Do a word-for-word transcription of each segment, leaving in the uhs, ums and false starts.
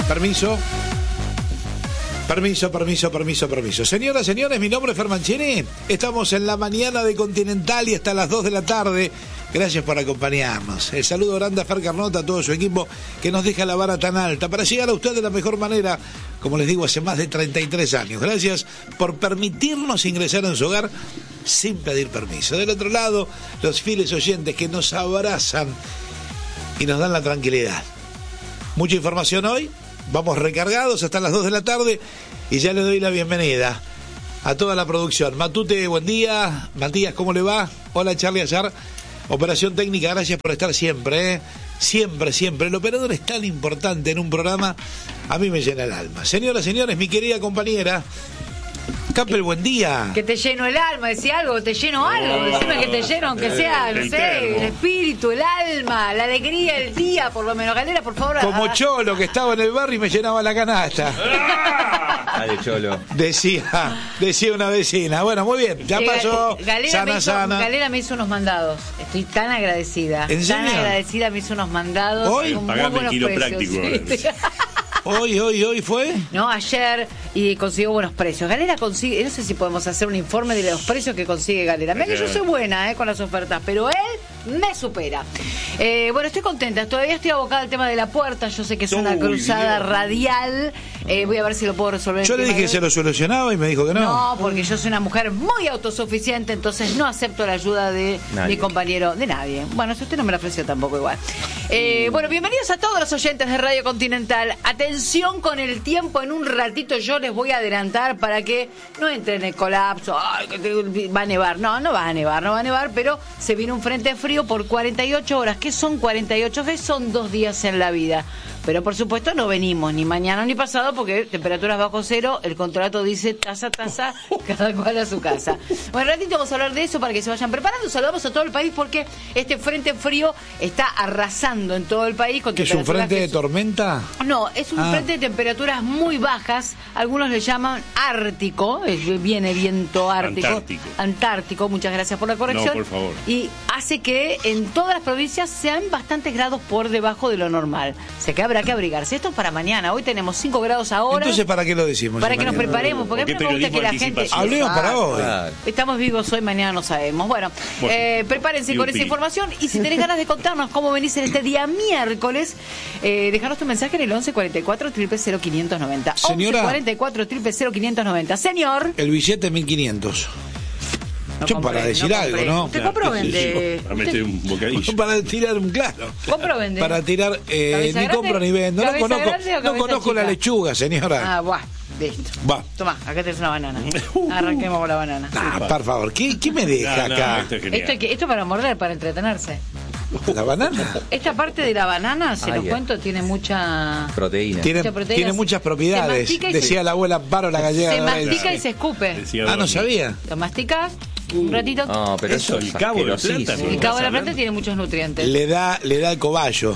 Permiso. Permiso, permiso, permiso, permiso. Señoras, señores, mi nombre es Fer Mancini. Estamos en la mañana de Continental y hasta las dos de la tarde. Gracias por acompañarnos. El saludo grande a Fer Carnota, a todo su equipo que nos deja la vara tan alta para llegar a usted de la mejor manera, como les digo, hace más de treinta y tres años. Gracias por permitirnos ingresar en su hogar sin pedir permiso. Del otro lado, los fieles oyentes que nos abrazan y nos dan la tranquilidad. Mucha información hoy. Vamos recargados hasta las dos de la tarde y ya le doy la bienvenida a toda la producción. Matute, buen día. Matías, ¿cómo le va? Hola, Charlie Azar. Operación técnica, gracias por estar siempre, ¿eh? Siempre, siempre. El operador es tan importante en un programa, a mí me llena el alma. Señoras, señores, mi querida compañera Capel, buen día. Que te lleno el alma, decía algo, te lleno algo, decime que te lleno, aunque sea, no sé, el espíritu, el alma, la alegría, el día, por lo menos. Galera, por favor. Como a... Cholo, que estaba en el barrio y me llenaba la canasta. Dale, Cholo. Decía, decía una vecina. Bueno, muy bien, ya pasó. Galera, sana, me hizo, sana. Galera me hizo unos mandados. Estoy tan agradecida. ¿En serio? Tan agradecida, me hizo unos mandados. ¿Hoy? Con muy Pagame buenos el kilo precios. práctico. Sí. Hoy, hoy, hoy fue. No, ayer y consiguió buenos precios. Galera consigue, no sé si podemos hacer un informe de los precios que consigue Galera. Mira que yo soy buena eh, con las ofertas, pero él me supera. Eh, bueno, estoy contenta. Todavía estoy abocada al tema de la puerta. Yo sé que es una Uy, cruzada Dios. radial. Eh, voy a ver si lo puedo resolver. Yo el le tema dije que de se hoy. lo solucionaba y me dijo que no. No, porque yo soy una mujer muy autosuficiente, entonces no acepto la ayuda de Nadie. mi compañero, de nadie. Bueno, si usted no me la ofreció tampoco igual. Eh, bueno, bienvenidos a todos los oyentes de Radio Continental. Atención con el tiempo, en un ratito yo les voy a adelantar para que no entren en el colapso. Ay, que te- va a nevar. No, no va a nevar, no va a nevar, pero se viene un frente frío por cuarenta y ocho horas. ¿Qué son cuarenta y ocho horas? Son dos días en la vida. Pero por supuesto no venimos ni mañana ni pasado porque temperaturas bajo cero, el contrato dice taza, taza, cada cual a su casa. Bueno, ratito vamos a hablar de eso para que se vayan preparando. Saludamos a todo el país porque este frente frío está arrasando en todo el país. Con ¿Que es un temperaturas frente que de son- tormenta? No, es un Ah. frente de temperaturas muy bajas. Algunos le llaman ártico, es- viene viento ártico. Antártico. Antártico, muchas gracias por la corrección. No, por favor. Y hace que en todas las provincias sean bastantes grados por debajo de lo normal. O sea que habrá que abrigarse. Esto es para mañana. Hoy tenemos cinco grados ahora. Entonces, ¿para qué lo decimos? Para que nos Mañana? preparemos, porque a mí ¿Por qué me gusta que la periodismo gente... anticipación? Hablemos para hoy. Claro. Estamos vivos hoy, mañana no sabemos. Bueno, Bueno. eh, prepárense Y con un esa pi. información. Y si tenés ganas de contarnos cómo venís en este día miércoles, eh, dejaros tu mensaje en el once cuarenta y cuatro, cero cero quinientos noventa. Señora. once cuarenta y cuatro, cero cero quinientos noventa. Señor. El billete mil quinientos. No Yo compré, para decir no algo, compré. ¿no? ¿Usted Claro, compra o qué sé vende? yo. A meter un bocadillo. Para tirar un claro. ¿Compra o vende? Para tirar, eh, ¿Cabeza ni grande? compro ni vendo. No ¿Cabeza conozco, grande o no cabeza conozco la chica? lechuga, señora. Ah, buah, listo. Va. Tomá, acá tenés una banana. Arranquemos con la banana. Ah, por favor, ¿qué, qué me deja No, no, acá? esto es genial. Esto, hay que- esto para morder, para entretenerse. ¿La banana? Esta parte de la banana, se Ah, los bien. cuento, tiene mucha... Proteína. Tiene, Mucha proteína. tiene muchas Se propiedades. mastica y se- Decía la abuela Amparo, la gallega. Se de mastica Lorenzo. y se escupe. Decía Ah, no Dorni. sabía. Lo masticás un ratito. No, pero Eso, eso, el es cabo de plata, asquerosísimo. El ¿no? cabo de la ¿Estás planta hablando? tiene muchos nutrientes. Le da, le da el cobayo.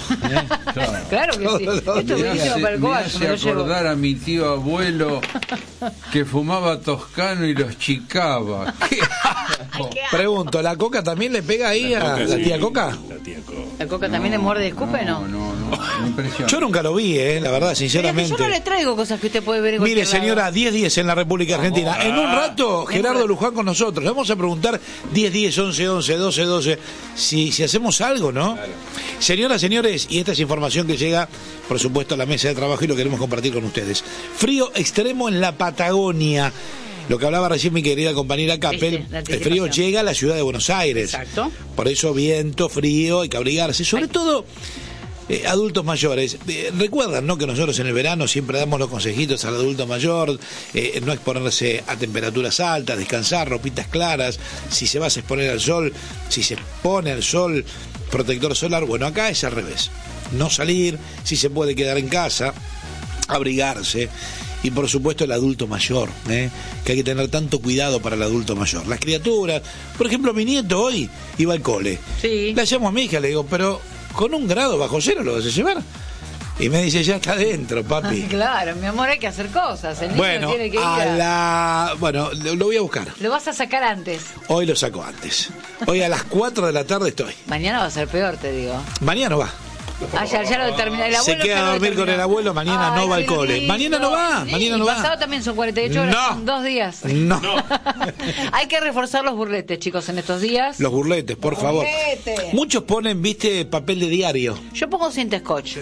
Claro que sí. Esto es buenísimo para el Me coballo, me hace lo llevo. acordar a mi tío abuelo que fumaba toscano y los chicaba. ¡Qué asco! Pregunto, ¿la coca también le pega ahí a Coca, la sí. tía Coca? La tía Coca. ¿La coca también le muerde y escupe, no? No, no, no, impresionante. Yo nunca lo vi, eh, la verdad, Mira que sinceramente. yo no le traigo cosas que usted puede ver en Mire, cualquier lado. señora, diez diez en la República Argentina. En un rato, En un Gerardo rato. Luján con nosotros. Le vamos a preguntar diez diez, once once, doce doce, si, si hacemos algo, ¿no? Señoras, señores, y esta es información que llega, por supuesto, a la mesa de trabajo y lo queremos compartir con ustedes. Frío extremo en la Patagonia. Lo que hablaba recién mi querida compañera Capel, Viste, la el frío anticipación. llega a la ciudad de Buenos Aires. Exacto. Por eso viento, frío, hay que abrigarse. Sobre Ay. todo... Eh, adultos mayores, eh, recuerdan, ¿no?, que nosotros en el verano siempre damos los consejitos al adulto mayor, eh, no exponerse a temperaturas altas, descansar, ropitas claras, si se va a exponer al sol, si se pone al sol, protector solar. Bueno, acá es al revés, no salir, si se puede quedar en casa, abrigarse. Y por supuesto el adulto mayor, ¿eh? que hay que tener tanto cuidado para el adulto mayor. Las criaturas, por ejemplo, mi nieto hoy iba al cole. Sí. Le llamo a mi hija, le digo, pero con un grado bajo cero lo vas a llevar. Y me dice, ya está adentro, papi. Claro, mi amor, hay que hacer cosas. El niño Bueno, tiene que ir a a... la... bueno, lo, lo voy a buscar. Lo vas a sacar antes. Hoy lo saco antes. Hoy a las cuatro de la tarde estoy. Mañana va a ser peor, te digo. Mañana va. Ah, ya, ya lo terminé. El Se abuelo queda ya a lo dormir con terminó. el abuelo, mañana Ay, no va al qué cole. lindo. Mañana no va, mañana no Y va. pasado también son cuarenta y ocho horas, No. son dos días. No. Hay que reforzar los burletes, chicos, en estos días. Los burletes, por favor. burletes. Muchos ponen, viste, papel de diario. Yo pongo cinta scotch.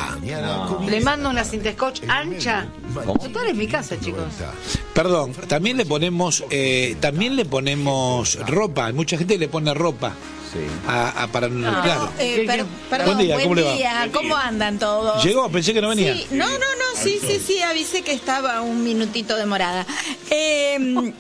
No. Le mando una cinta scotch ancha. ¿Cómo? Total es mi casa, chicos. Perdón, también le ponemos, eh, también le ponemos ropa. Hay mucha gente que le pone ropa. Sí. A, a- para No. claro. Eh, per- perdón, Buen día, ¿cómo le va? día. ¿Cómo andan todos? Llegó, pensé que no venía. Sí, no, no, no, sí, sí, sí, avisé que estaba un minutito demorada. Eh,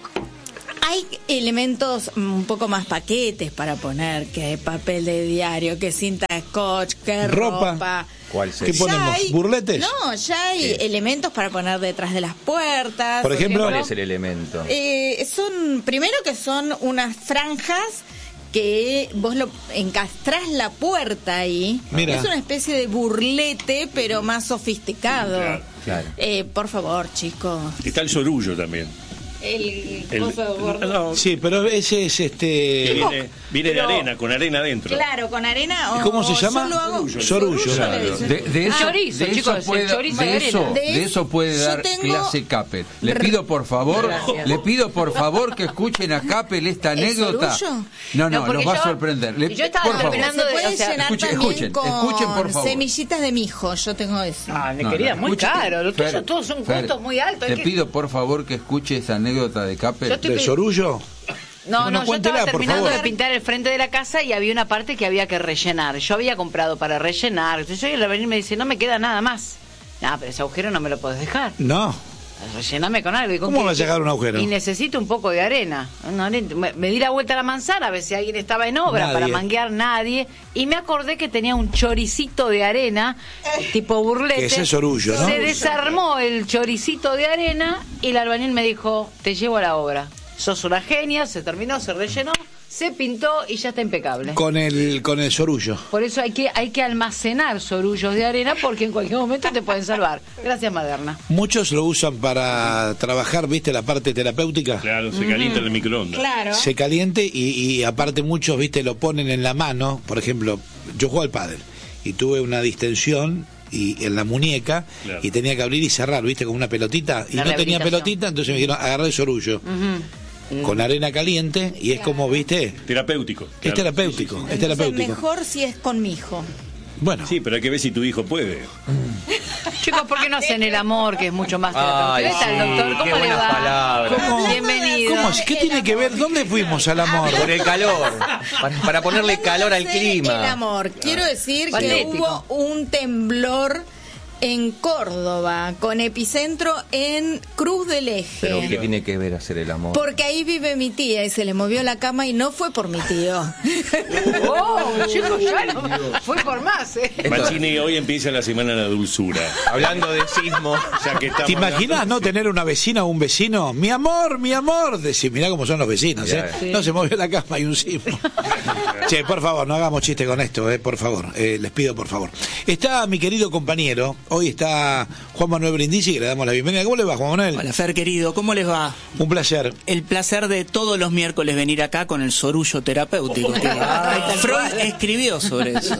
hay elementos mm, un poco más paquetes para poner, que papel de diario, que cinta scotch, que Ropa. ropa. ¿Cuál ¿Qué sería? Ya ponemos? hay- ¿Burletes? No, ya hay elementos para poner detrás de las puertas. Por ejemplo, ¿Cuál es el elemento? Eh, son, primero que son unas franjas que vos lo encastrás la puerta ahí. Mira. Es una especie de burlete, pero más sofisticado. Claro. Claro. Eh, por favor, chicos. Está el sorullo también. El, El- coso gordo. no, Sí, pero ese es que este. viene, viene de Pero- arena, con arena adentro. Claro, con arena. O, ¿Cómo se llama? Yo lo hago. Sorullo. Sorullo le dicen. De, de eso, Chorizo, de chicos, eso el puede, chorizo de de eso, arena. de eso puede Yo dar tengo- clase Capel. Le pido por favor, Gracias. le pido por favor que escuchen a Capel esta ¿El anécdota. sorullo? No, No, no, porque los va a yo- sorprender. Le- yo estaba por favor. terminando Se de- puede o sea, llenar escuchen, también escuchen, con escuchen, por favor. semillitas de mijo. Yo tengo eso. Ah, mi No, querida, no, muy escuche- caro. Los tuyos Fer, todos son Fer, costos muy altos. Te hay que- pido por favor que escuche esa anécdota de Capel. Yo estoy ¿Del pi- sorullo? No, Bueno, no, yo cuéntela, estaba por terminando favor. de pintar el frente de la casa y había una parte que había que rellenar. Yo había comprado para rellenar. Entonces yo al venir me dice, no me queda nada más. Ah, pero ese agujero no me lo podés dejar. No. Rellename con algo. ¿Y con ¿Cómo qué? va a llegar un agujero? Y necesito un poco de arena. Una arena. Me, me di la vuelta a la manzana a ver si alguien estaba en obra Nadie. para manguear, nadie. Y me acordé que tenía un choricito de arena, tipo burlete. Que ese es sorullo, ¿no? Se desarmó el choricito de arena y el albañil me dijo, te llevo a la obra. Sos una genia, se terminó, se rellenó, se pintó y ya está impecable. Con el, con el sorullo. Por eso hay que, hay que almacenar sorullos de arena porque en cualquier momento te pueden salvar. Gracias, Maderna. Muchos lo usan para trabajar, ¿viste? La parte terapéutica. Claro, se calienta en el microondas. Claro. Se caliente y, y aparte muchos, ¿viste? Lo ponen en la mano. Por ejemplo, yo juego al pádel y tuve una distensión y en la muñeca Claro. y tenía que abrir y cerrar, ¿viste? Con una pelotita. Y La no tenía rehabilitación. pelotita, entonces me dijeron, agarré el sorullo. Con arena caliente y es como, ¿viste? Terapéutico. Es claro. terapéutico, es Entonces, terapéutico. mejor si es con mijo. Bueno, Sí, pero hay que ver si tu hijo puede. Chicos, ¿por qué no hacen el amor, que es mucho más Ay, terapéutico? ¿Qué tal, sí, doctor? qué ¿Cómo le buenas va? palabras. ¿Cómo? Bienvenido. ¿cómo es? ¿Qué tiene que ver? ¿Dónde fuimos al amor? Por el calor. Para, para ponerle Hablando calor de al hacer El clima. amor. Quiero decir que Patético. hubo un temblor en Córdoba, con epicentro en Cruz del Eje. Pero ¿qué tiene que ver hacer el amor? Porque ahí vive mi tía y se le movió la cama y no fue por mi tío. Oh, chicos, ya no. Fue por más, ¿eh? Esto- Mancini, hoy empieza la semana de la dulzura. Hablando de sismo. Ya que estamos ¿Te imaginas hablando- no tener una vecina o un vecino? Mi amor, mi amor. Decir, mirá cómo son los vecinos, ¿eh? Mirá. Sí. No se movió la cama y un sismo. Che, por favor, no hagamos chiste con esto, eh, por favor. Eh, les pido, por favor. Está mi querido compañero, hoy está Juan Manuel Brindisi, que le damos la bienvenida. ¿Cómo le va, Juan Manuel? Hola Fer querido, ¿cómo les va? Un placer. El placer de todos los miércoles venir acá con el sorullo terapéutico. que Freud escribió sobre eso.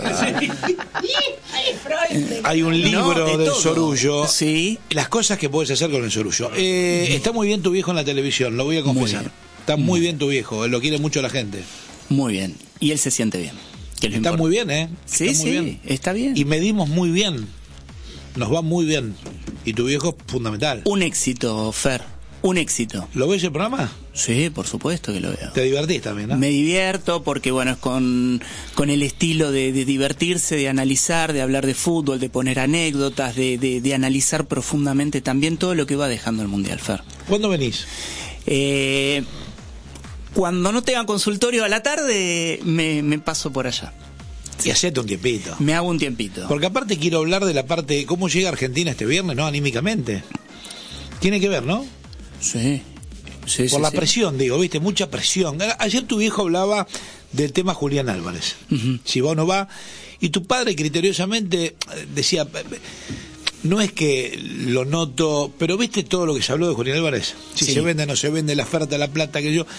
Hay un libro No, de del todo. sorullo. Sí. Las cosas que puedes hacer con el sorullo. Eh, está muy bien tu viejo en la televisión, lo voy a confesar. bien. Está muy bien tu viejo, lo quiere mucho la gente. Muy bien. Y él se siente bien. Que es lo Está importante. muy bien, ¿eh? Sí, Está muy sí, bien. está bien. Y medimos muy bien. Nos va muy bien. Y tu viejo es fundamental. Un éxito, Fer. Un éxito. ¿Lo ves el programa? Sí, por supuesto que lo veo. Te divertís también, ¿no? Me divierto porque, bueno, es con, con el estilo de, de divertirse, de analizar, de hablar de fútbol, de poner anécdotas, de, de, de analizar profundamente también todo lo que va dejando el Mundial, Fer. ¿Cuándo venís? Eh, cuando no tenga consultorio a la tarde, me, me paso por allá. Y hacete un tiempito. Me hago un tiempito. Porque aparte quiero hablar de la parte de cómo llega Argentina este viernes, ¿no? Anímicamente. Tiene que ver, ¿no? Sí, sí, Por sí, la sí. presión, digo, ¿viste? Mucha presión. Ayer tu viejo hablaba del tema Julián Álvarez. Ujú. Si va o no va. Y tu padre criteriosamente eh, decía, eh, no es que lo noto, pero ¿viste todo lo que se habló de Julián Álvarez? Si Sí. se vende, no se vende, la oferta, la plata, que yo...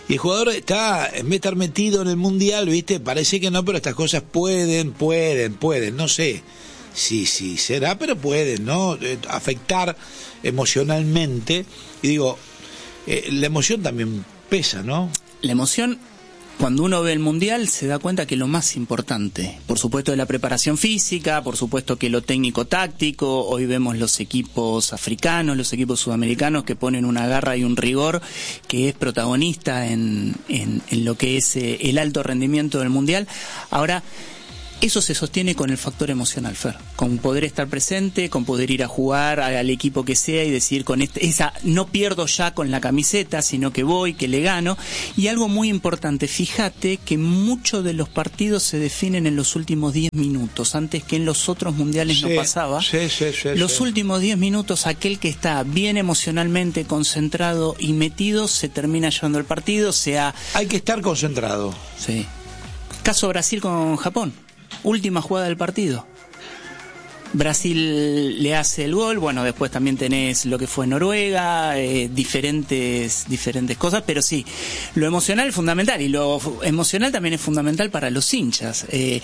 Y el jugador está, en vez de estar metido en el mundial, ¿viste? Parece que no, pero estas cosas pueden, pueden, pueden, no sé si sí, sí, será, pero pueden, ¿no? Eh, afectar emocionalmente. Y digo, eh, la emoción también pesa, ¿no? La emoción, cuando uno ve el mundial, se da cuenta que lo más importante, por supuesto, es la preparación física, por supuesto que lo técnico-táctico. Hoy vemos los equipos africanos, los equipos sudamericanos que ponen una garra y un rigor que es protagonista en, en, en lo que es eh, el alto rendimiento del mundial. Ahora, eso se sostiene con el factor emocional, Fer, con poder estar presente, con poder ir a jugar al equipo que sea y decir con este, esa no pierdo ya con la camiseta, sino que voy, que le gano. Y algo muy importante, fíjate que muchos de los partidos se definen en los últimos diez minutos, antes que en los otros mundiales Sí, no pasaba. sí, sí, sí, los sí. últimos diez minutos, aquel que está bien emocionalmente concentrado y metido, se termina llevando el partido, sea... Hay que estar concentrado. Sí. Caso Brasil con Japón. Última jugada del partido. Brasil le hace el gol, bueno, después también tenés lo que fue Noruega, eh, diferentes diferentes cosas, pero sí, lo emocional es fundamental, y lo emocional también es fundamental para los hinchas. Eh,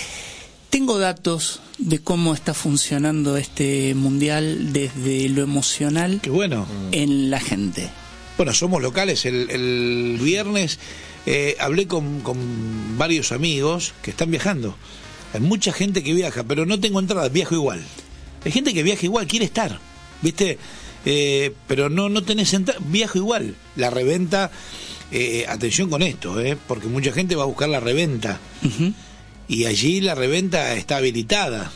tengo datos de cómo está funcionando este mundial desde lo emocional. Qué bueno. En la gente. Bueno, somos locales. El, el viernes eh, hablé con, con varios amigos que están viajando. Hay mucha gente que viaja, pero no tengo entradas, viajo igual. Hay gente que viaja igual, quiere estar, ¿viste? Eh, pero no no tenés entradas, viajo igual. La reventa, eh, atención con esto, ¿eh? Porque mucha gente va a buscar la reventa. Uh-huh. Y allí la reventa está habilitada.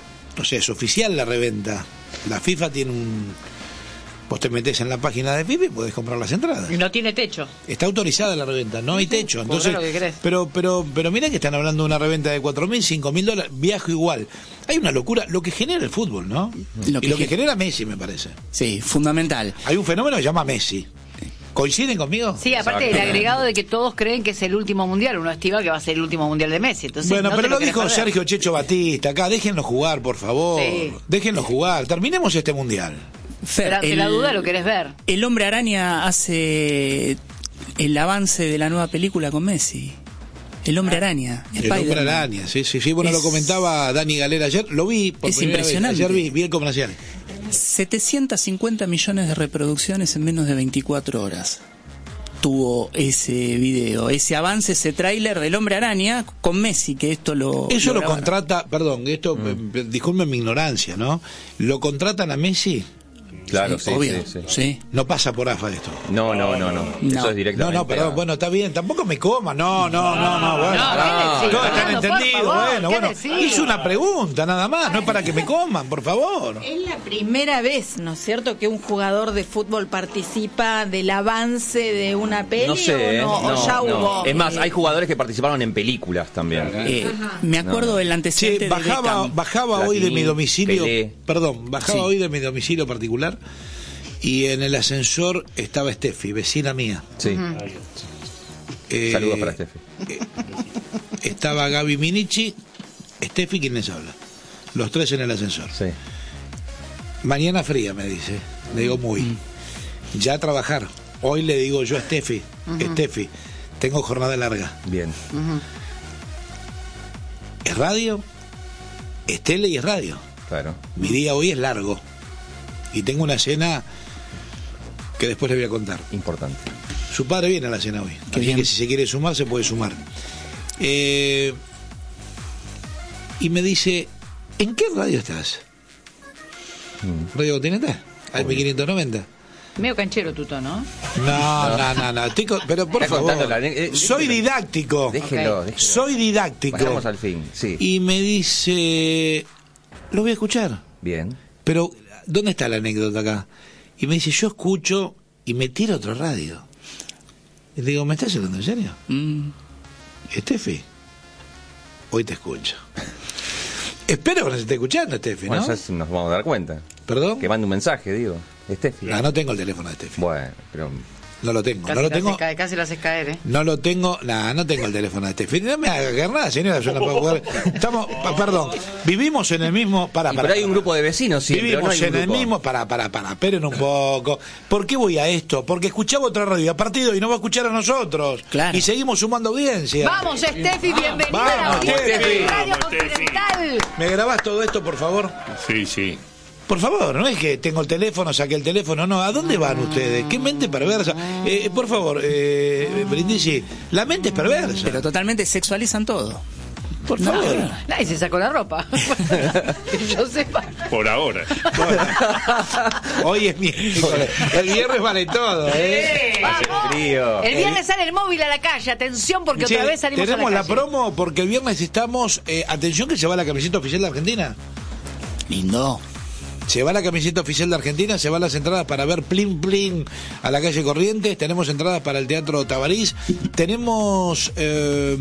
O sea, es oficial la reventa. La FIFA tiene un... Vos te metés en la página de FIFA y podés comprar las entradas. Y no tiene techo. Está autorizada la reventa, no hay techo. Vos Entonces, lo que querés. pero pero pero mira que están hablando de una reventa de cuatro mil, cinco mil dólares, viajo igual. Hay una locura, lo que genera el fútbol, ¿no? Lo y que lo que gen- genera Messi, me parece. Sí, fundamental. Hay un fenómeno que se llama Messi. ¿Coinciden conmigo? Sí, aparte del agregado de que todos creen que es el último mundial. Uno estima que va a ser el último mundial de Messi. Entonces, Bueno, no pero te lo querés dijo perder. Sergio Checho Batista acá, déjenlo jugar, por favor. Sí. Déjenlo jugar, terminemos este mundial. Fer, Pero ante la duda lo querés ver. El Hombre Araña hace el avance de la nueva película con Messi. El Hombre Araña. El Hombre Spider-Man. Araña, sí, sí, sí. Bueno, Es- lo comentaba Dani Galera ayer, lo vi por Es primera vez. impresionante. Ayer vi, vi el comercial. setecientos cincuenta millones de reproducciones en menos de veinticuatro horas. Tuvo ese video, ese avance, ese tráiler del Hombre Araña con Messi, que esto lo... Eso lo grabaron. contrata, perdón, esto, eh, disculpen mi ignorancia, ¿no? ¿Lo contratan a Messi? Claro, sí, Obvio, sí, sí. sí. No pasa por A F A esto. No, no, no, no. No. Eso es No, directamente. no, perdón, a- bueno, está bien, tampoco me coma, no, no, no, no, bueno. no, pará. ¿qué decís? Todos están Fernando, por entendidos, favor, bueno, ¿qué bueno. decís? Hice una pregunta nada más, no es para que me coman, por favor. Es la primera vez, ¿no es cierto?, que un jugador de fútbol participa del avance de una peli. No sé, o, ¿eh? no, o No, ya no. hubo. Es más, eh, hay jugadores que participaron en películas también. Eh, me acuerdo del Sí, antecedente de bajaba, Beckham. bajaba hoy de mi Platini, domicilio, Pelé. perdón, bajaba Sí. hoy de mi domicilio particular y en el ascensor estaba Steffi, vecina mía. Sí. Eh, Saludos para Steffi. Estaba Gaby Minichi, Steffi, quien les habla. Los tres en el ascensor. Sí. Mañana fría, me dice. Le digo, muy. Ya a trabajar. Hoy le digo yo a Steffi, Steffi, tengo jornada larga. Bien. Es radio, es tele y es radio. Claro. Mi día hoy es largo. Y tengo una cena que después le voy a contar. Importante. Su padre viene a la cena hoy. Qué Así bien. que si se quiere sumar, se puede sumar. Eh, y me dice, ¿en qué radio estás? ¿Radio Continental? ¿Al mil quinientos noventa? Medio canchero tu tono. No, no, no, no. Estoy con- pero por Está favor, contando la- eh, soy déjelo. didáctico. Déjelo, Ok. déjelo. Soy didáctico. Vayamos al fin. Sí. Y me dice, lo voy a escuchar. Bien. Pero, ¿dónde está la anécdota acá? Y me dice, yo escucho y me tiro a otro radio. Y le digo, ¿me estás hablando en serio? Mm, Steffi, hoy te escucho. Espero que nos esté escuchando, Steffi, ¿no? Bueno, ya nos vamos a dar cuenta. ¿Perdón? Que mande un mensaje, digo. Steffi. No, no tengo el teléfono de Steffi. Bueno, pero No lo tengo, Casi no lo la tengo. haces caer, casi la haces caer, ¿eh? No lo tengo, nada, no tengo el teléfono de Steffi. No me haga caer nada, señora, yo no puedo jugar. Estamos, pa- perdón, vivimos en el mismo. Para, Y para, pero hay un grupo de vecinos siempre, Vivimos ¿no? Hay un en el grupo. mismo. Para, para, para, esperen un poco. ¿Por qué voy a esto? Porque escuchaba otra radio a partido y no va a escuchar a nosotros. Claro. Y seguimos sumando audiencia. Vamos, Steffi, bienvenida a la Vamos, audiencia de Steffi. Radio Vamos, Steffi. Continental. ¿Me grabás todo esto, por favor? Sí, sí. Por favor, no es que tengo el teléfono, saqué el teléfono, no. ¿A dónde van ustedes? ¿Qué mente perversa? Eh, por favor, eh, Brindisi, la mente es perversa. Pero totalmente sexualizan todo. Por favor. Nadie se sacó la ropa. Que yo sepa. Por ahora. Hoy es miércoles. El viernes vale todo, ¿eh? Hace frío. El viernes sale el móvil a la calle. Atención, porque Sí, otra vez salimos tenemos a la la, calle. promo porque el viernes estamos. Eh, atención que se va la camiseta oficial de Argentina. Lindo. Se va la camiseta oficial de Argentina, se van las entradas para ver Plin Plin a la calle Corrientes, tenemos entradas para el Teatro Tabarís, tenemos... Eh,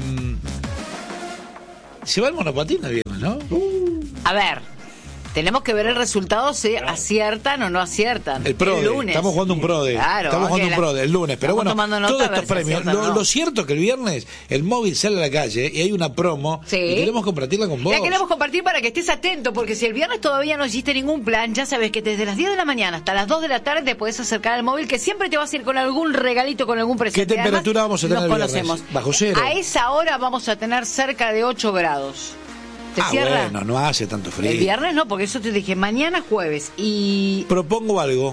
se va el monopatín el viernes, ¿no? A ver, tenemos que ver el resultado si aciertan o no aciertan. El PRODE, lunes. estamos jugando un PRODE. Claro, estamos jugando ok, un PRODE el lunes. Pero estamos bueno, tomando nota todos a ver estos si premios. aciertan Lo, o no. lo cierto es que el viernes el móvil sale a la calle y hay una promo Sí. y queremos compartirla con vos. La queremos compartir para que estés atento, porque si el viernes todavía no hiciste ningún plan, ya sabes que desde las diez de la mañana hasta las dos de la tarde te puedes acercar al móvil, que siempre te vas a ir con algún regalito, con algún presente. ¿Qué temperatura Además, vamos a tener nos el viernes? conocemos. Bajo cero. A esa hora vamos a tener cerca de ocho grados. ¿Te Ah, cierra? bueno, no hace tanto frío. El viernes no, porque eso te dije, mañana jueves y... Propongo algo.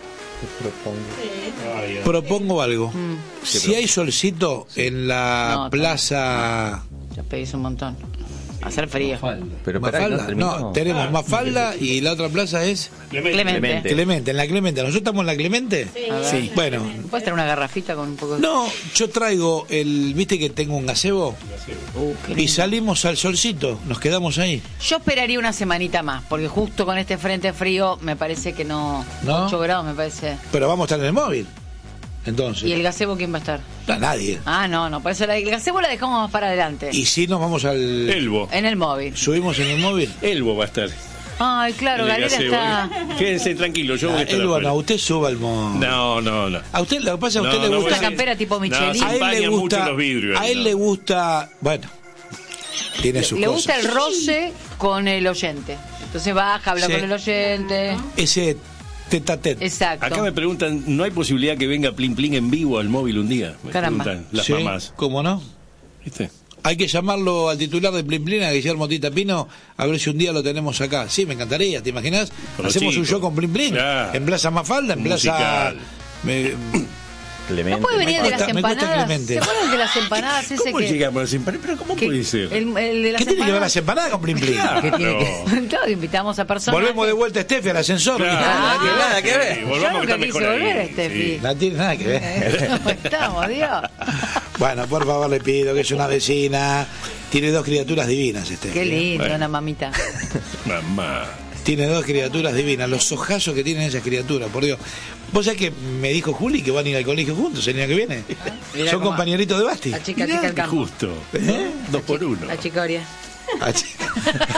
Propongo algo. Mm. Si hay solcito en la No, plaza Ya pedís un montón. Hacer frío. Pero pará, Mafalda, terminó. no, tenemos Mafalda y la otra plaza es Clemente. Clemente. Clemente, en la Clemente. ¿Nosotros estamos en la Clemente? A ver. Sí. Bueno, ¿Puedes traer una garrafita con un poco de... no, yo traigo el, viste que tengo un gazebo Uh, qué y lindo. salimos al solcito, nos quedamos ahí. Yo esperaría una semanita más, porque justo con este frente frío me parece que no... ¿No? ocho grados me parece... Pero vamos a estar en el móvil. Entonces, ¿Y el gazebo quién va a estar? no, nadie. Ah, no, no, por eso la- el gazebo la dejamos más para adelante. Y si nos vamos al Elbo. En el móvil. subimos en el móvil. Elbo va a estar. Ay, claro, En el Galera gazebo, está... ¿eh? Quédense tranquilos, yo voy a Ah, estar él, bueno, afuera. usted suba al móvil. No, no, no. A usted lo que pasa es que a usted No, le no, gusta Una campera tipo Michelin. No, a él le empañan gusta mucho los vidrios, a él no. le gusta, bueno, tiene sus Le cosas. gusta el roce con el oyente. Entonces baja, habla Sí. con el oyente. Ese tete a tete. Exacto. Acá me preguntan, ¿no hay posibilidad que venga Plin Plin en vivo al móvil un día? Me Caramba. preguntan las Sí, mamás. ¿cómo no? ¿Viste? Hay que llamarlo al titular de Plin Plin, a Guillermo Tita Pino, a ver si un día lo tenemos acá. Sí, me encantaría, ¿te imaginas? Con los Hacemos un chicos. show con Plin Plin. Claro. En Plaza Mafalda, en Un Plaza... musical. Me- Clemente. ¿No puede venir el de las cuesta- me cuesta empanadas? Clemente. ¿Se acuerdan de las empanadas ese ¿Cómo que... llegamos a las empanadas? ¿Pero cómo que- puede ser? El, el de las ¿Qué tiene que ver las empanadas. empanadas con Plin Plin? Claro. ¿Qué tiene que- Claro, invitamos a personas. Volvemos de vuelta a Steffi al ascensor. Claro. Ah, tiene nada que ver. Sí, Yo volvamos que nunca está quise mejor volver, ahí. Steffi. Sí. No tiene nada que ver. ¿Cómo estamos, Dios? Bueno, por favor le pido que es una vecina. Tiene dos criaturas divinas, Steffi. Qué lindo, Bueno. una mamita. Mamá. Tiene dos criaturas divinas, los ojazos que tienen esas criaturas, por Dios. ¿Vos sabés que me dijo Juli que van a ir al colegio juntos el año que viene? Mirá Son cómo- compañeritos de Basti. La chica, Mirá, chica del qué campo. justo. ¿no? Dos por uno. La chicoria. Ah, chica.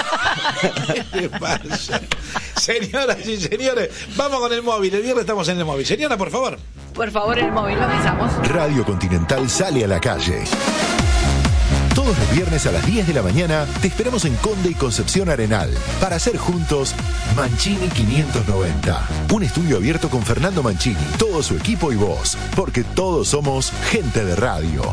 ¿Qué le pasa? Señoras y señores, vamos con el móvil. El viernes estamos en el móvil. Señora, por favor. Por favor, el móvil, lo avisamos. Radio Continental sale a la calle. Todos los viernes a las diez de la mañana te esperamos en Conde y Concepción Arenal para hacer juntos Mancini quinientos noventa. Un estudio abierto con Fernando Mancini, todo su equipo y vos, porque todos somos gente de radio.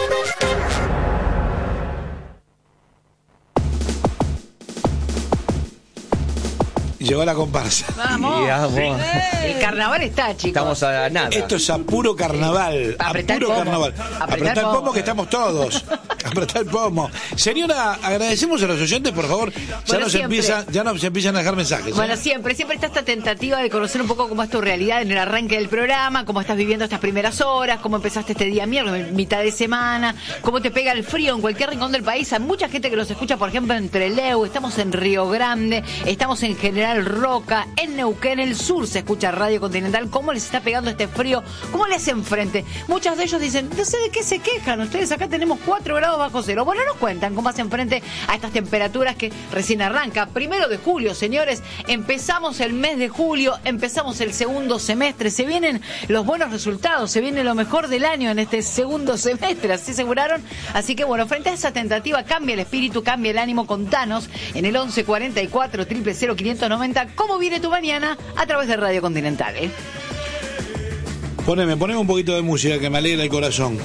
Llegó la comparsa. Vamos. Digamos. El carnaval está, chicos. Estamos a nada. Esto es a puro carnaval. A Apretar puro pomo. carnaval. Apretar Apretar el pomo. pomo que estamos todos. Apretar el pomo. Señora, agradecemos a los oyentes, por favor. Ya Bueno, nos siempre. empiezan, ya nos empiezan a dejar mensajes. Bueno, ¿eh? siempre, siempre está esta tentativa de conocer un poco cómo es tu realidad en el arranque del programa, cómo estás viviendo estas primeras horas, cómo empezaste este día miércoles, mitad de semana, cómo te pega el frío en cualquier rincón del país. Hay mucha gente que nos escucha, por ejemplo, en Trelew, estamos en Río Grande, estamos en General Roca, en Neuquén, el sur se escucha Radio Continental. ¿Cómo les está pegando este frío? ¿Cómo le hacen frente? Muchos de ellos dicen, no sé de qué se quejan ustedes, acá tenemos cuatro grados grados bajo cero. Bueno, nos cuentan cómo hacen frente a estas temperaturas que recién arranca. Primero de julio, señores, empezamos el mes de julio, empezamos el segundo semestre, se vienen los buenos resultados, se viene lo mejor del año en este segundo semestre, así aseguraron. Así que bueno, frente a esa tentativa, cambia el espíritu, cambia el ánimo, contanos en el once cuarenta y cuatro, cero cero cero, quinientos noventa cómo viene tu mañana a través de Radio Continental, ¿eh? Poneme, poneme un poquito de música que me alegra el corazón.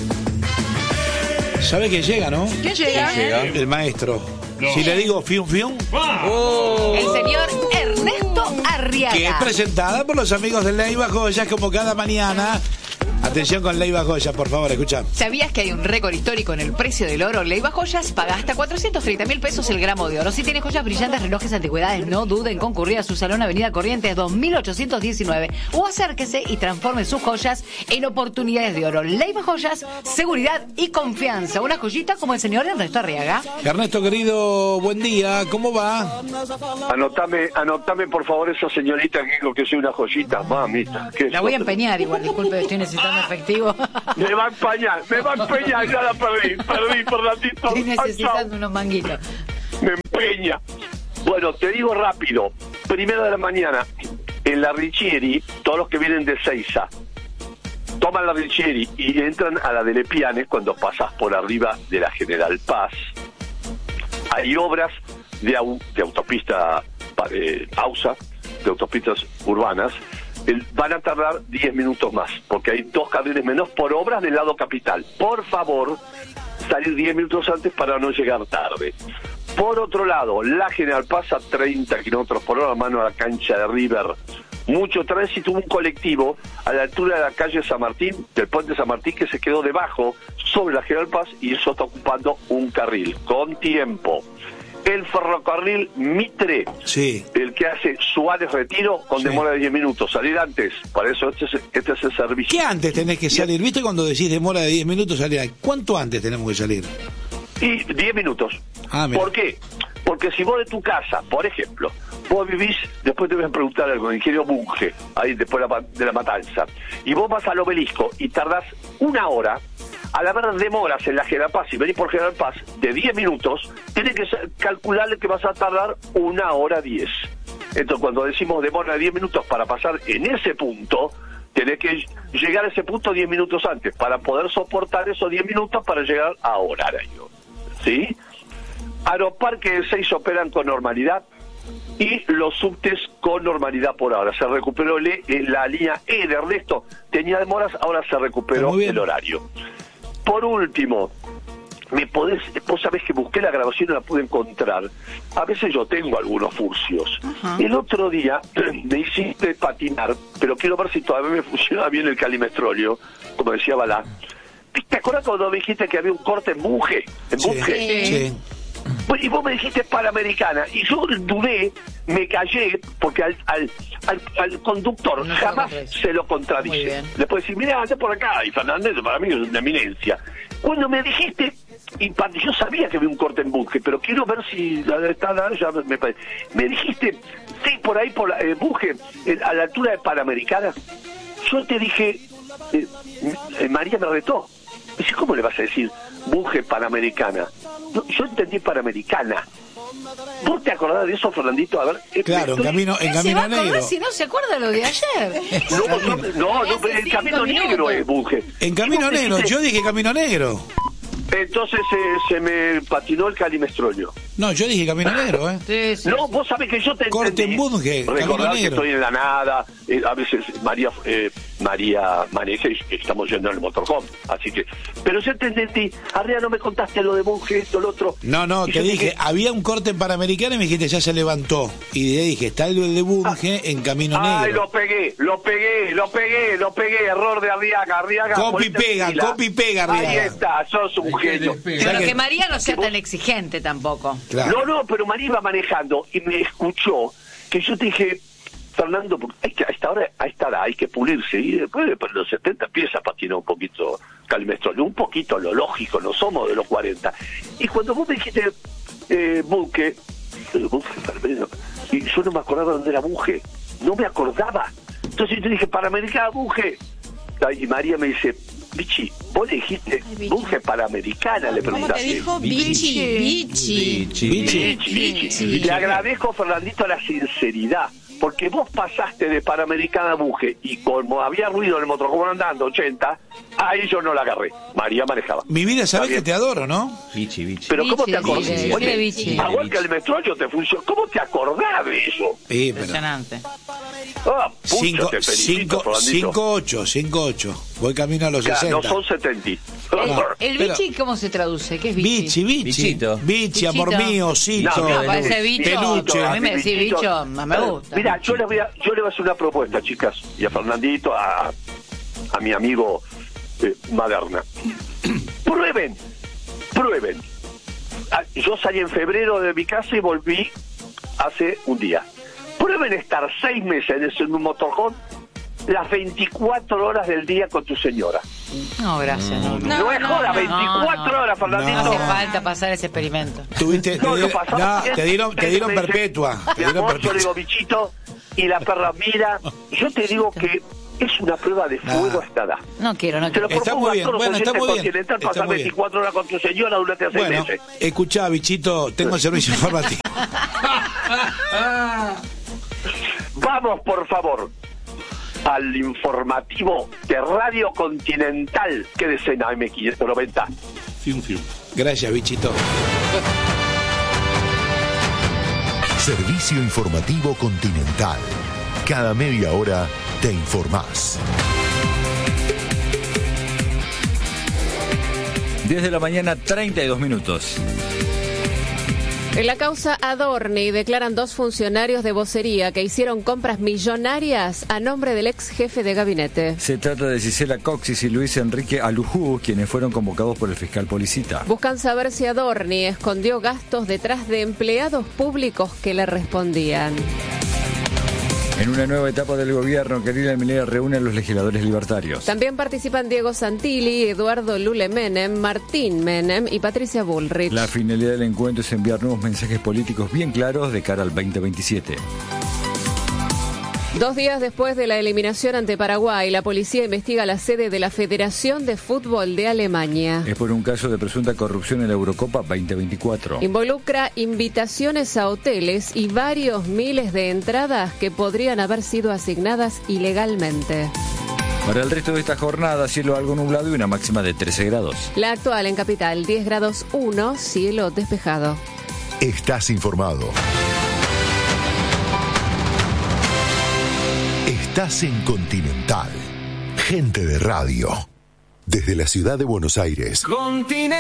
¿Sabe quién llega, no? ¿Quién llega? ¿Quién llega? El maestro. No. Si le digo fium fium, Oh. El señor Ernesto Arriaga. que es presentada por los amigos de Leiva Joyas como cada mañana. Atención con Leiva Joyas, por favor, escucha. ¿Sabías que hay un récord histórico en el precio del oro? Leiva Joyas paga hasta cuatrocientos treinta mil pesos el gramo de oro. Si tienes joyas brillantes, relojes, antigüedades, no duden en concurrir a su salón Avenida Corrientes dos mil ochocientos diecinueve o acérquese y transforme sus joyas en oportunidades de oro. Leiva Joyas, seguridad y confianza. Una joyita como el señor Ernesto Arriaga. Ernesto, querido, buen día, ¿cómo va? Anotame, anotame por favor esa señorita que dijo que soy una joyita, mamita. ¿Qué La voy a es? empeñar igual, disculpe, estoy necesitando efectivo. Me va a empañar, me va a empeñar, ya la perdí, perdí, Fernandito. Estoy Ay, chao. necesitando unos manguitos. Me empeña. Bueno, te digo rápido, primero de la mañana, en la Richieri, todos los que vienen de Seiza, toman la Richieri y entran a la de Lepiane cuando pasas por arriba de la General Paz. Hay obras de, au, de autopista eh, AUSA, de autopistas urbanas. El, van a tardar diez minutos más, porque hay dos carriles menos por obras del lado capital. Por favor, salir diez minutos antes para no llegar tarde. Por otro lado, la General Paz a treinta kilómetros por hora, mano a la cancha de River. Mucho tránsito, un colectivo a la altura de la calle San Martín, del puente San Martín, que se quedó debajo, sobre la General Paz, y eso está ocupando un carril, con tiempo. El ferrocarril Mitre, Sí. el que hace Suárez Retiro, con Sí. demora de diez minutos, salir antes. Para eso este es, este es el servicio. ¿Qué antes tenés que salir? ¿Viste cuando decís demora de diez minutos salir? ¿Cuánto antes tenemos que salir? Y diez minutos. Ah, mira. ¿Por qué? Porque si vos de tu casa, por ejemplo, vos vivís, después te voy a preguntar algo, el ingeniero Bunge, ahí después de la, de la Matanza, y vos vas al Obelisco y tardás una hora, al haber demoras en la General Paz, y venís por General Paz de diez minutos, tenés que calcularle que vas a tardar una hora diez. Entonces, cuando decimos demora de diez minutos para pasar en ese punto, tenés que llegar a ese punto diez minutos antes, para poder soportar esos diez minutos para llegar a horario. ¿Sí? Aeroparque de Seis operan con normalidad y los subtes con normalidad por ahora. Se recuperó le, la línea E de Ernesto, tenía demoras, ahora se recuperó el horario. Por último, me podés, vos sabés que busqué la grabación y no la pude encontrar. A veces yo tengo algunos furcios. Uh-huh. El otro día me hiciste patinar, pero quiero ver si todavía me funciona bien el calimestrolio, como decía Balá. ¿Te acuerdas cuando me dijiste que había un corte en Bunge? En Sí, Bunge? sí. Y vos me dijiste Panamericana, y yo dudé, me callé, porque al, al, al, al conductor no jamás se lo contradice. Le puedo decir, mira, anda por acá, y Fernández para mí es una eminencia. Cuando me dijiste, y yo sabía que había un corte en Bunge, pero quiero ver si la está ya me parece. Me dijiste, sí, por ahí, por la, eh, Bunge, eh, a la altura de Panamericana. Yo te dije, eh, eh, María me retó. Dice, ¿cómo le vas a decir Bunge Panamericana? No, yo entendí Panamericana. ¿Vos te acordás de eso, Fernandito? A ver, eh, Claro, en estoy... camino, en Se camino va a acordar negro. si no se acuerda lo de ayer. No, no, no, no, pero el camino negro es Bunge. En camino negro, dijiste... yo dije camino negro. Entonces eh, se me patinó el calimestrolio. No, yo dije camino negro, ¿eh? Sí, sí. No, vos sabés que yo te Corte entendí. en Bunge, camino Recordá que negro. estoy en la nada, eh, a veces María eh, María maneja y estamos yendo en el motorhome, así que... Pero yo te entendí, arriba no me contaste lo de Bunge, esto, lo otro. No, no, Y te yo dije, había un corte en Panamericana y me dijiste, ya se levantó. Y de ahí dije, está el de Bunge en camino Ay, negro. lo pegué, lo pegué, lo pegué, lo pegué, error de Arriaga, Arriaga. Copy ponete pega, pila. copy pega, Ahí Arriaga. está, sos un genio. Pero que María no sea tan exigente tampoco. Claro. No, no, pero María iba manejando y me escuchó que yo te dije, Fernando, hay que, a esta hora, a esta edad hay que pulirse, y después de los setenta empieza a patinar un poquito Calimestrolio, un poquito lo lógico, no somos de los cuarenta. Y cuando vos me dijiste eh, Bunge, Bunge, y yo no me acordaba dónde era Bunge, no me acordaba. Entonces yo te dije, Panamericana, Bunge. Y María me dice, Vichy, Vos le dijiste Vichy. Bunge Panamericana, le ¿Cómo te preguntaste. dijo? Vichy. Vichy. Vichy. Vichy. Vichy. Le agradezco, Fernandito, la sinceridad, porque vos pasaste de Panamericana a Bunge y como había ruido en el motorhome andando ochenta, ahí yo no la agarré. María manejaba. Mi vida, sabés Está que bien. te adoro, ¿no? Bichi, bichi. Pero ¿cómo Vichy, te acordás? Vichy, Oye, Vichy. igual que el metrollo te funcionó. ¿Cómo te acordás de eso? Sí, pero Impresionante. Ah, pucha, cinco, te felicito, cinco, Fernandito. cinco, ocho, cinco, ocho. Voy camino a los Ya, sesenta. no son setenta. El, el pero- bichi, ¿cómo se traduce? ¿Qué es bichi? Bichi, bichi. Bichito. Bichi, amor Bichito. mío, osito. No, No, no, parece no, bicho. peluche. A mí me decís bicho, no me gusta. Mira, yo les voy a, yo les voy a hacer una propuesta, chicas, y a Fernandito, a, a mi amigo eh, Maderna. Prueben, prueben. Ah, Yo salí en febrero de mi casa y volví hace un día. Prueben estar seis meses en, ese, en un motorhome las veinticuatro horas del día con tu señora. No, gracias. No, no. No, es joda, no, veinticuatro no. horas, Fernandito. No hace falta pasar ese experimento. Tuviste, No, te, lo di- pasaba no, bien. te dieron, te dieron Me dice, perpetua. Te Mi dieron amor, yo le digo perpetua. bichito, y la perra mira. Yo te digo que es una prueba de fuego Ah. esta edad. No quiero, no Te lo quiero. Está propongo muy a bien, todos los bueno, está oyentes muy bien, Continental, está pasar muy bien. veinticuatro horas con tu señora durante seis Bueno, meses. escuchá, bichito, tengo el servicio informativo. Vamos, por favor, al informativo de Radio Continental. ¿Qué decena M quinientos noventa? Fium, fium. Gracias, bichito. Servicio informativo Continental. Cada media hora te informás. diez de la mañana, treinta y dos minutos. En la causa Adorni declaran dos funcionarios de vocería que hicieron compras millonarias a nombre del ex jefe de gabinete. Se trata de Gisela Coxis y Luis Enrique Alujú, quienes fueron convocados por el fiscal Policita. Buscan saber si Adorni escondió gastos detrás de empleados públicos que le respondían. En una nueva etapa del gobierno, Karina Milei reúne a los legisladores libertarios. También participan Diego Santilli, Eduardo Lule Menem, Martín Menem y Patricia Bullrich. La finalidad del encuentro es enviar nuevos mensajes políticos bien claros de cara al veinte veintisiete. Dos días después de la eliminación ante Paraguay, la policía investiga la sede de la Federación de Fútbol de Alemania. Es por un caso de presunta corrupción en la Eurocopa veinte veinticuatro. Involucra invitaciones a hoteles y varios miles de entradas que podrían haber sido asignadas ilegalmente. Para el resto de esta jornada, cielo algo nublado y una máxima de trece grados. La actual en Capital, diez grados uno, cielo despejado. Estás informado. Estás en Continental. Gente de radio. Desde la ciudad de Buenos Aires.